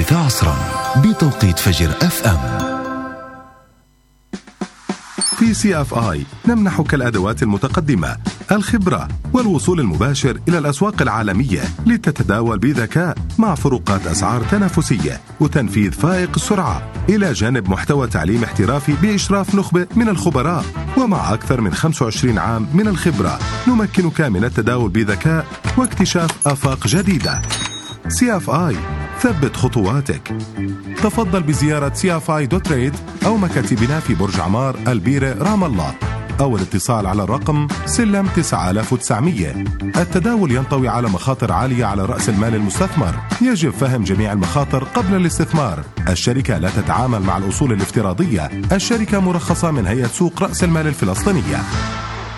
عصرا بتوقيت فجر FM. في CFI نمنحك الأدوات المتقدمة، الخبرة والوصول المباشر إلى الأسواق العالمية لتتداول بذكاء مع فروقات أسعار تنافسية وتنفيذ فائق السرعة، إلى جانب محتوى تعليم احترافي بإشراف نخبة من الخبراء. ومع أكثر من 25 عام من الخبرة نمكنك من التداول بذكاء واكتشاف آفاق جديدة. CFI، ثبت خطواتك. تفضل بزيارة cfi.trade أو مكاتبنا في برج عمار البيرة رام الله، أو الاتصال على الرقم سلم 9900. التداول ينطوي على مخاطر عالية على رأس المال المستثمر، يجب فهم جميع المخاطر قبل الاستثمار. الشركة لا تتعامل مع الأصول الافتراضية. الشركة مرخصة من هيئة سوق رأس المال الفلسطينية.